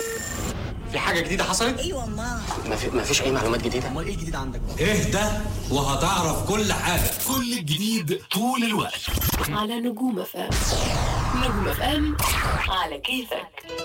في حاجة جديدة حصلت؟ ايوه ما فيش أي معلومات جديدة. امال ايه الجديد عندك؟ اهدى وهتعرف كل حاجة. كل الجديد طول الوقت على نجوم FM. نجوم FM على كيفك.